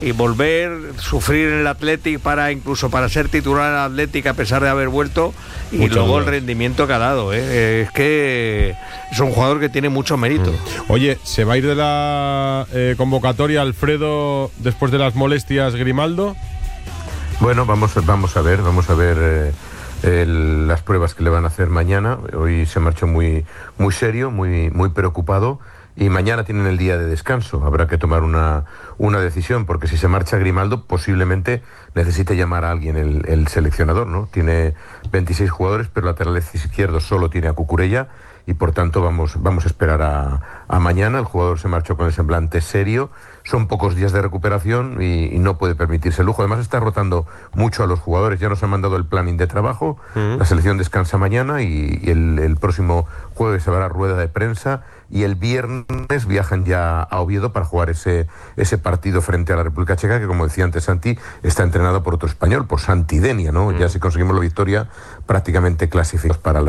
y volver, sufrir en el Athletic incluso para ser titular en el Athletic a pesar de haber vuelto, y mucho luego dudas. el rendimiento que ha dado, es que es un jugador que tiene mucho mérito. Oye, ¿se va a ir de la convocatoria Alfredo después de las molestias Grimaldo? Bueno, vamos a ver las pruebas que le van a hacer mañana. Hoy se marchó muy serio, muy preocupado. Y mañana tienen el día de descanso. Habrá que tomar una decisión, porque si se marcha Grimaldo, posiblemente necesite llamar a alguien el seleccionador, ¿no? Tiene 26 jugadores, pero lateral izquierdo solo tiene a Cucurella, y por tanto vamos a esperar a mañana. El jugador se marchó con el semblante serio. Son pocos días de recuperación y no puede permitirse el lujo. Además está rotando mucho a los jugadores. Ya nos han mandado el planning de trabajo. La selección descansa mañana y el próximo jueves se va a la rueda de prensa, y el viernes viajan ya a Oviedo para jugar ese partido frente a la República Checa, que, como decía antes Santi, está entrenado por otro español, por Santi Denia, ¿no? Ya si conseguimos la victoria, prácticamente clasificados para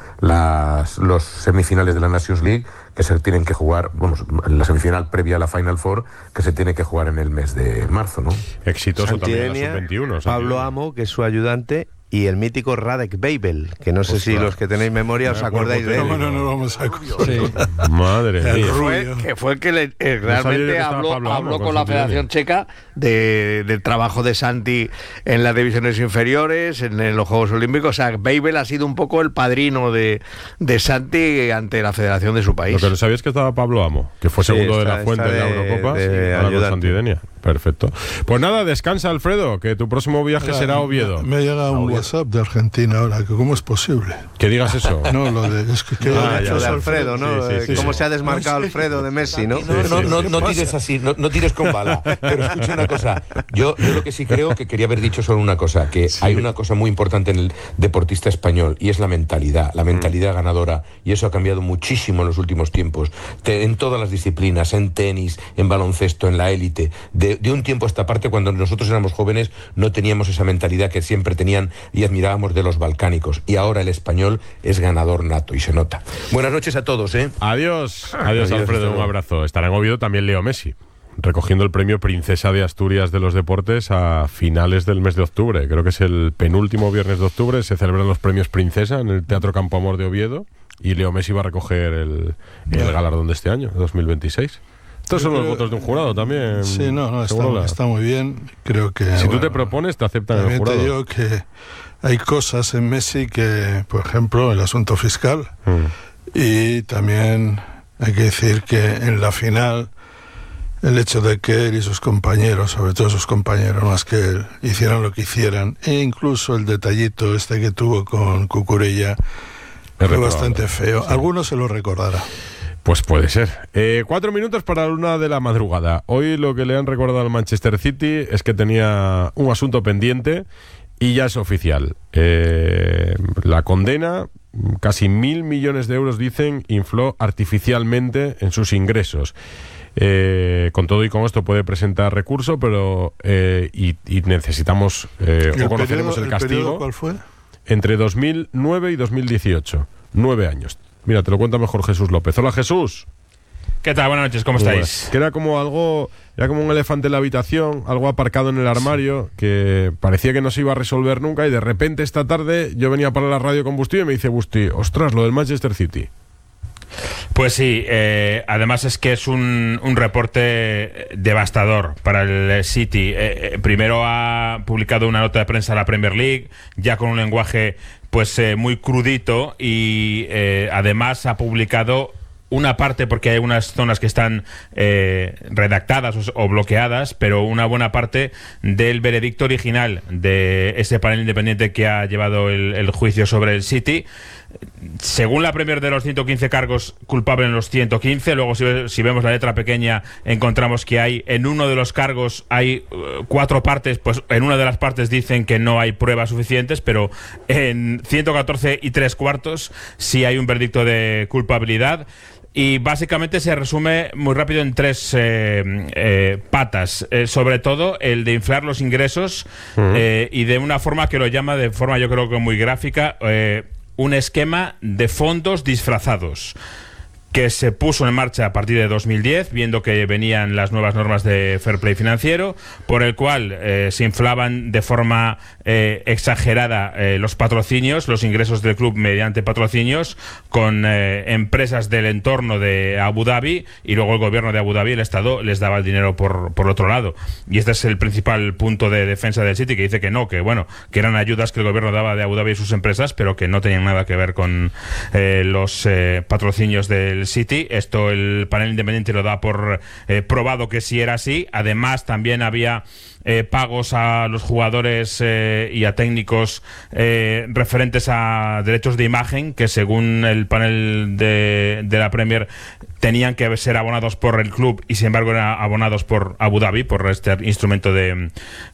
los semifinales de la Nations League, que se tienen que jugar, la semifinal previa a la Final Four, que se tiene que jugar en el mes de marzo, ¿no? Exitoso también en la Santidenia, sub-21. Pablo Amo, que es su ayudante, y el mítico Radek Babel, que no sé si los que tenéis memoria os acordáis de él. No vamos a acordar. Madre mía. Que fue el que realmente habló con la Federación Checa del trabajo de Santi en las divisiones inferiores, en los Juegos Olímpicos. O sea, Babel ha sido un poco el padrino de Santi ante la Federación de su país. Lo que no sabía es que estaba Pablo Amo, que fue segundo de la Fuente en la Eurocopa, ahora con Santi Denia. Perfecto. Pues nada, descansa, Alfredo, que tu próximo viaje será a Oviedo. Me llega un WhatsApp de Argentina ahora, que ¿cómo es posible? Que digas eso. No, lo de... Es que lo de Alfredo, ¿no? Sí. Cómo se ha desmarcado Alfredo de Messi, ¿no? No tires así, no tires con bala. Pero escucha una cosa, yo lo que sí creo que quería haber dicho solo una cosa, que hay una cosa muy importante en el deportista español, y es la mentalidad ganadora, y eso ha cambiado muchísimo en los últimos tiempos, en todas las disciplinas, en tenis, en baloncesto, en la élite. De un tiempo a esta parte, cuando nosotros éramos jóvenes, no teníamos esa mentalidad que siempre tenían y admirábamos de los balcánicos, y ahora el español es ganador nato y se nota. Buenas noches a todos, ¿eh? Adiós, Alfredo, un abrazo. Estará en Oviedo también Leo Messi, recogiendo el premio Princesa de Asturias de los Deportes a finales del mes de octubre. Creo que es el penúltimo viernes de octubre, se celebran los premios Princesa en el Teatro Campo Amor de Oviedo, y Leo Messi va a recoger el galardón de este año, 2026. Estos son los votos de un jurado también. Sí, está muy bien. Creo que... Si tú te propones, te aceptan en el jurado. Te digo que hay cosas en Messi que, por ejemplo, el asunto fiscal. Y también hay que decir que en la final, el hecho de que él y sus compañeros, sobre todo sus compañeros más que él, hicieran lo que hicieran, e incluso el detallito que tuvo con Cucurella, fue bastante feo. Sí. Algunos se lo recordará. Pues puede ser. 4 minutos para la 1 de la madrugada. Hoy lo que le han recordado al Manchester City es que tenía un asunto pendiente y ya es oficial. La condena, casi 1.000 millones de euros, dicen, infló artificialmente en sus ingresos. Con todo y con esto puede presentar recurso, pero y necesitamos o conoceremos el castigo. ¿Cuál fue? Entre 2009 y 2018. 9 años. Mira, te lo cuenta mejor Jesús López. Hola, Jesús. ¿Qué tal? Buenas noches, ¿cómo estáis? Que era como un elefante en la habitación, algo aparcado en el armario, que parecía que no se iba a resolver nunca, y de repente esta tarde yo venía para la radio con Busti y me dice Busti, ostras, lo del Manchester City. Pues sí, además es que es un reporte devastador para el City. Primero ha publicado una nota de prensa a la Premier League, ya con un lenguaje muy crudito, y además ha publicado una parte, porque hay unas zonas que están redactadas o bloqueadas, pero una buena parte del veredicto original de ese panel independiente que ha llevado el juicio sobre el City. Según la Premier, de los 115 cargos, culpable en los 115. Luego, si vemos la letra pequeña, encontramos que en uno de los cargos hay 4 partes. Pues en una de las partes dicen que no hay pruebas suficientes, pero en 114 3/4 sí hay un veredicto de culpabilidad. Y básicamente se resume muy rápido en 3 patas, sobre todo el de inflar los ingresos, y de una forma que lo llama, de forma yo creo que muy gráfica, un esquema de fondos disfrazados. que se puso en marcha a partir de 2010, viendo que venían las nuevas normas de fair play financiero, por el cual se inflaban de forma exagerada los patrocinios, los ingresos del club mediante patrocinios, con empresas del entorno de Abu Dhabi, y luego el gobierno de Abu Dhabi, el Estado, les daba el dinero por otro lado. Y este es el principal punto de defensa del City, que dice que no, que bueno, que eran ayudas que el gobierno daba de Abu Dhabi y sus empresas, pero que no tenían nada que ver con los patrocinios del City. Esto el panel independiente lo da por probado que sí era así. Además, también había pagos a los jugadores y a técnicos referentes a derechos de imagen, que según el panel de la Premier tenían que ser abonados por el club y sin embargo eran abonados por Abu Dhabi, por este instrumento de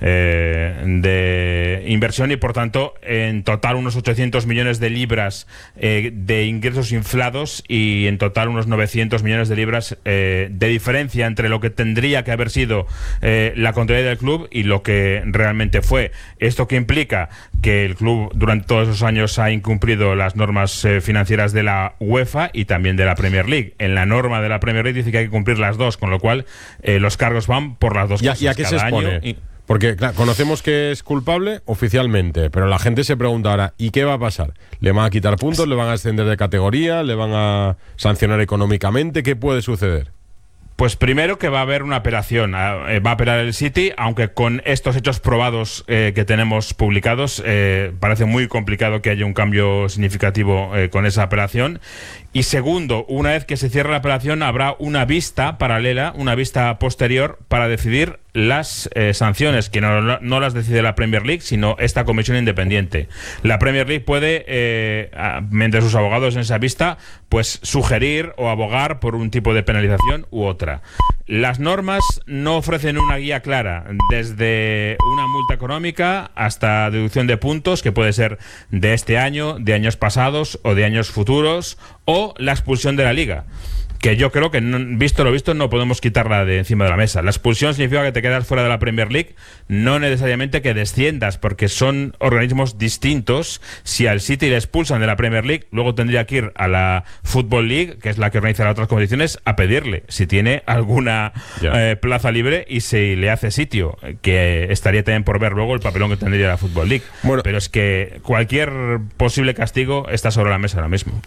inversión, y por tanto en total unos 800 millones de libras de ingresos inflados, y en total unos 900 millones de libras de diferencia entre lo que tendría que haber sido la contabilidad del club y lo que realmente fue. ¿Esto qué implica? Que el club durante todos esos años ha incumplido las normas financieras de la UEFA y también de la Premier League. En la norma de la Premier League dice que hay que cumplir las dos, con lo cual los cargos van por las dos cosas. ¿Y a qué se expone? Porque claro, conocemos que es culpable oficialmente, pero la gente se pregunta ahora, ¿y qué va a pasar? ¿Le van a quitar puntos? ¿Le van a ascender de categoría? ¿Le van a sancionar económicamente? ¿Qué puede suceder? Pues primero que va a haber una apelación, va a apelar el City, aunque con estos hechos probados que tenemos publicados parece muy complicado que haya un cambio significativo con esa apelación. Y segundo, una vez que se cierre la apelación habrá una vista paralela, una vista posterior para decidir las sanciones, que no las decide la Premier League, sino esta comisión independiente. La Premier League puede, mediante sus abogados en esa vista, pues sugerir o abogar por un tipo de penalización u otra. Las normas no ofrecen una guía clara, desde una multa económica hasta deducción de puntos, que puede ser de este año, de años pasados o de años futuros, o la expulsión de la liga, que yo creo que, visto lo visto, no podemos quitarla de encima de la mesa. La expulsión significa que te quedas fuera de la Premier League, no necesariamente que desciendas, porque son organismos distintos. Si al City le expulsan de la Premier League, luego tendría que ir a la Football League, que es la que organiza las otras competiciones, a pedirle si tiene alguna plaza libre y si le hace sitio, que estaría también por ver luego el papelón que tendría la Football League. Bueno, pero es que cualquier posible castigo está sobre la mesa ahora mismo.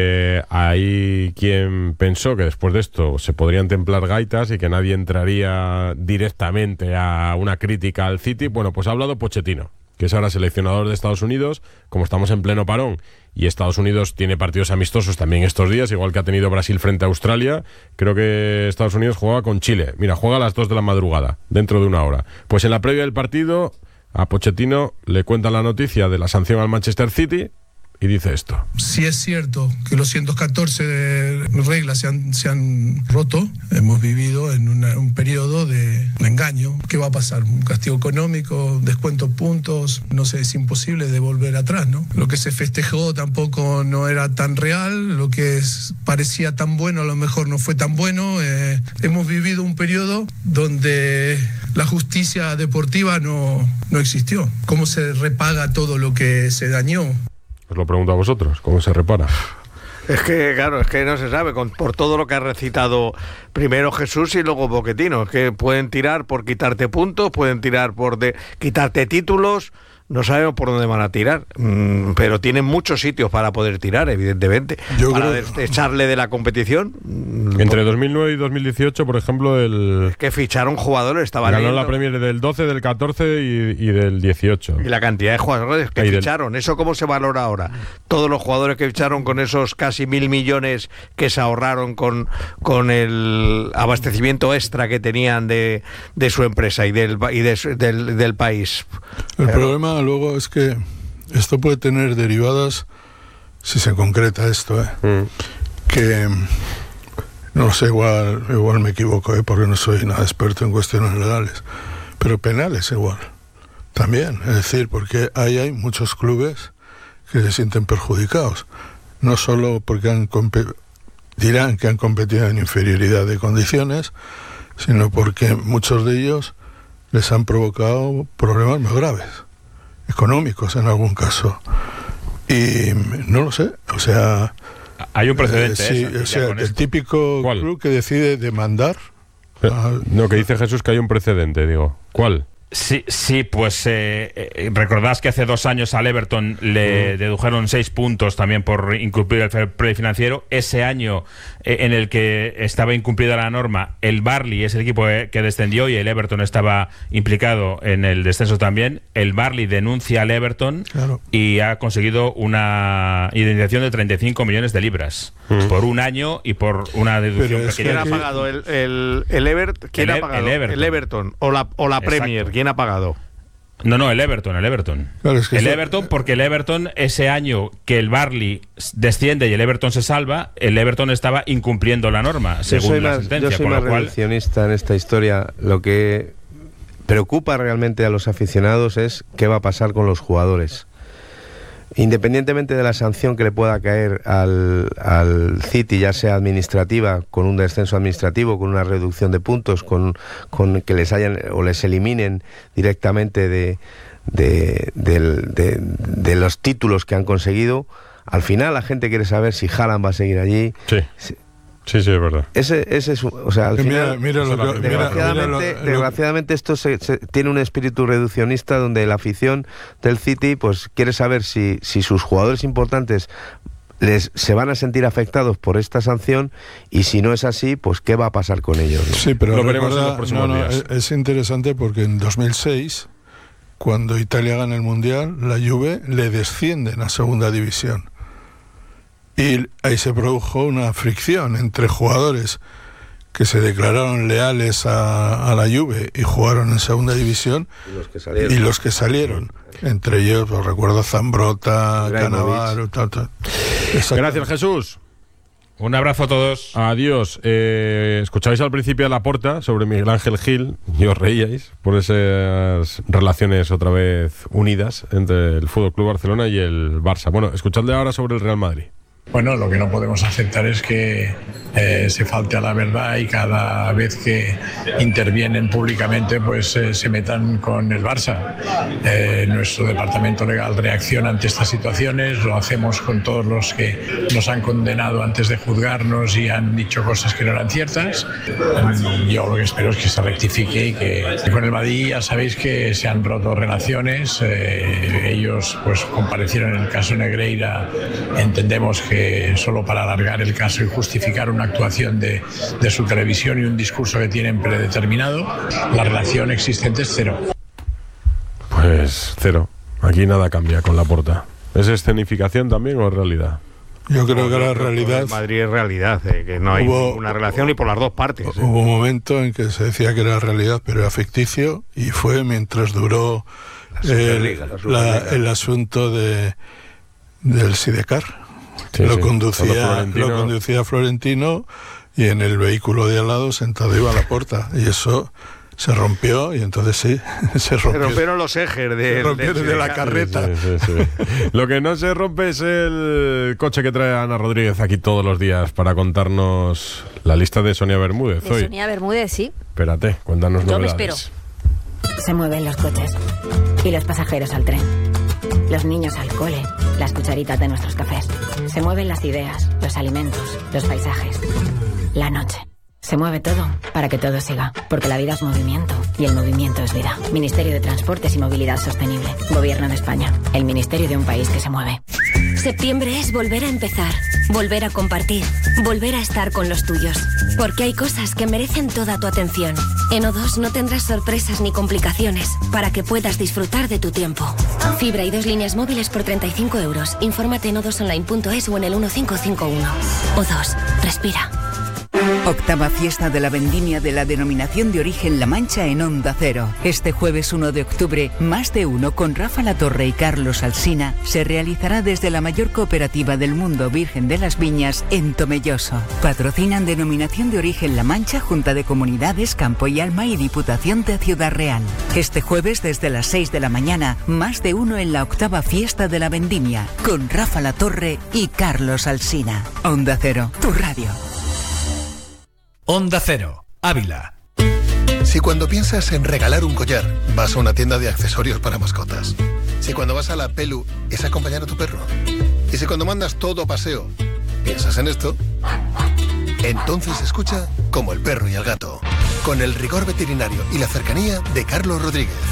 Hay quien pensó que después de esto se podrían templar gaitas y que nadie entraría directamente a una crítica al City. Bueno, pues ha hablado Pochettino, que es ahora seleccionador de Estados Unidos. Como estamos en pleno parón y Estados Unidos tiene partidos amistosos también estos días, igual que ha tenido Brasil frente a Australia, creo que Estados Unidos jugaba con Chile. Mira, juega a las 2 de la madrugada, dentro de una hora. Pues en la previa del partido, a Pochettino le cuentan la noticia de la sanción al Manchester City y dice esto. Si es cierto que los 114 reglas se han roto, hemos vivido en un periodo de engaño. ¿Qué va a pasar? ¿Un castigo económico? ¿Descuento puntos? No sé, es imposible de volver atrás, ¿no? Lo que se festejó tampoco no era tan real, lo que parecía tan bueno a lo mejor no fue tan bueno. Hemos vivido un periodo donde la justicia deportiva no existió. ¿Cómo se repaga todo lo que se dañó? Os lo pregunto a vosotros, ¿cómo se repara? Es que, claro, es que no se sabe, por todo lo que ha recitado primero Jesús y luego Pochettino. Es que pueden tirar por quitarte puntos, pueden tirar por quitarte títulos. No sabemos por dónde van a tirar, pero tienen muchos sitios para poder tirar, evidentemente. Para echarle de la competición. Entre 2009 y 2018, por ejemplo, es que ficharon jugadores, ganó la Premier del 12, del 14 y del 18. Y la cantidad de jugadores que ficharon, ¿eso cómo se valora ahora? Todos los jugadores que ficharon con esos casi 1.000 millones que se ahorraron con el abastecimiento extra que tenían de su empresa y del país. El problema luego es que esto puede tener derivadas, si se concreta esto, que no sé, igual me equivoco, porque no soy nada experto en cuestiones legales, pero penales igual también, es decir, porque hay muchos clubes que se sienten perjudicados, no solo porque dirán que han competido en inferioridad de condiciones, sino porque muchos de ellos les han provocado problemas muy graves, económicos en algún caso. Y no lo sé, o sea, Hay un precedente. Sí, o sea, el típico club que decide demandar. No, que dice Jesús que hay un precedente, digo. ¿Cuál? Sí, pues recordás que hace 2 años al Everton le dedujeron 6 puntos también por incumplir el fair play financiero. Ese año en el que estaba incumplida la norma, el Burnley es el equipo que descendió y el Everton estaba implicado en el descenso también. El Burnley denuncia al Everton y ha conseguido una indemnización de 35 millones de libras por un año y por una deducción pequeña. ¿Quién ha pagado el Everton? ¿Quién ha pagado? El Everton o la Premier. ¿Quién ha pagado? No, el Everton. Claro, es que el Everton, porque el Everton, ese año que el Burnley desciende y el Everton se salva, el Everton estaba incumpliendo la norma, según la sentencia. Yo soy más reduccionista en esta historia. Lo que preocupa realmente a los aficionados es qué va a pasar con los jugadores. Independientemente de la sanción que le pueda caer al City, ya sea administrativa, con un descenso administrativo, con una reducción de puntos, con que les hayan o les eliminen directamente de los títulos que han conseguido, al final la gente quiere saber si Haaland va a seguir allí. Sí, es verdad. Ese es, o sea, al final, desgraciadamente esto tiene un espíritu reduccionista donde la afición del City pues quiere saber si sus jugadores importantes se van a sentir afectados por esta sanción, y si no es así, pues qué va a pasar con ellos, ¿no? Sí, pero lo veremos en los próximos días. Es interesante porque en 2006, cuando Italia gana el Mundial, la Juve le descienden a segunda división. Y ahí se produjo una fricción entre jugadores que se declararon leales a la Juve y jugaron en segunda división y los que salieron. Entre ellos, os recuerdo, Zambrotta, Cannavaro, tal. Gracias, Jesús. Un abrazo a todos. Adiós. Escuchabais al principio a Laporta sobre Miguel Ángel Gil y os reíais por esas relaciones otra vez unidas entre el FC Barcelona y el Barça. Bueno, escuchadle ahora sobre el Real Madrid. Bueno, lo que no podemos aceptar es que se falte a la verdad y cada vez que intervienen públicamente pues se metan con el Barça. Nuestro departamento legal reacciona ante estas situaciones, lo hacemos con todos los que nos han condenado antes de juzgarnos y han dicho cosas que no eran ciertas. Yo lo que espero es que se rectifique y que con el Madrid ya sabéis que se han roto relaciones. Ellos pues comparecieron en el caso Negreira, entendemos que solo para alargar el caso y justificar una actuación de su televisión y un discurso que tienen predeterminado. La relación existente es cero. Pues cero. Aquí nada cambia con Laporta. ¿Es escenificación también o es realidad? Yo creo que la realidad... En Madrid es realidad, que no hay una relación ni por las dos partes. Hubo un momento en que se decía que era realidad, pero era ficticio, y fue mientras duró el asunto del Sidecar. Lo conducía Florentino, y en el vehículo de al lado sentado iba Laporta, y eso se rompió, y entonces sí, se rompieron los ejes de la carreta. Sí. Lo que no se rompe es el coche que trae Ana Rodríguez aquí todos los días para contarnos la lista de Sonia Bermúdez. Sonia Bermúdez, sí. Espérate, cuéntanos novedades. Yo me espero. Se mueven los coches y los pasajeros al tren, los niños al cole, las cucharitas de nuestros cafés. Se mueven las ideas, los alimentos, los paisajes, la noche. Se mueve todo para que todo siga, porque la vida es movimiento y el movimiento es vida. Ministerio de Transportes y Movilidad Sostenible. Gobierno de España. El ministerio de un país que se mueve. Septiembre es volver a empezar, volver a compartir, volver a estar con los tuyos. Porque hay cosas que merecen toda tu atención. En O2 no tendrás sorpresas ni complicaciones para que puedas disfrutar de tu tiempo. Fibra y 2 líneas móviles por 35 euros. Infórmate en o2online.es o en el 1551. O2. Respira. Octava fiesta de la vendimia de la denominación de origen La Mancha en Onda Cero. Este jueves 1 de octubre, Más de Uno con Rafa Latorre y Carlos Alsina se realizará desde la mayor cooperativa del mundo Virgen de las Viñas en Tomelloso. Patrocinan denominación de origen La Mancha, Junta de Comunidades, Campo y Alma y Diputación de Ciudad Real. Este jueves desde las 6 de la mañana, Más de Uno en la octava fiesta de la vendimia con Rafa Latorre y Carlos Alsina. Onda Cero, tu radio. Onda Cero, Ávila. Si cuando piensas en regalar un collar, vas a una tienda de accesorios para mascotas. Si cuando vas a la Pelu es acompañar a tu perro. Y si cuando mandas todo a paseo, ¿Piensas en esto? Entonces escucha Como el perro y el gato, con el rigor veterinario y la cercanía de Carlos Rodríguez.